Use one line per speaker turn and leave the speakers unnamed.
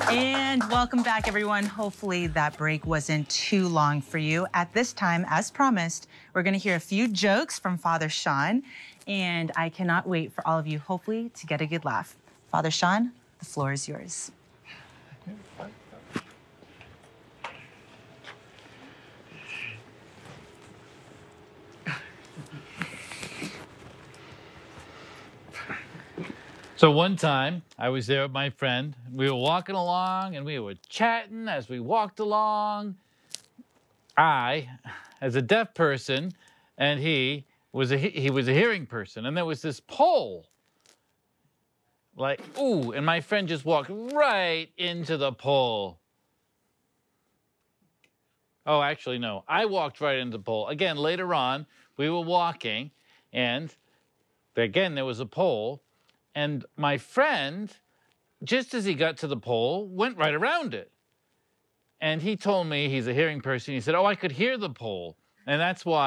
And welcome back, everyone. Hopefully that break wasn't too long for you. At this time, as promised, we're going to hear a few jokes from Father Sean, and I cannot wait for all of you, hopefully, to get a good laugh. Father Sean, the floor is yours.
So one time, I was there with my friend. We were walking along, and we were chatting as we walked along. I, as a deaf person, and he was a hearing person, and there was this pole. Like, ooh, and my friend just walked right into the pole. Oh, actually, no. I walked right into the pole. Again, later on, we were walking, and again, there was a pole. And my friend, just as he got to the pole, went right around it. And he told me, he's a hearing person, he said, oh, I could hear the pole. And that's why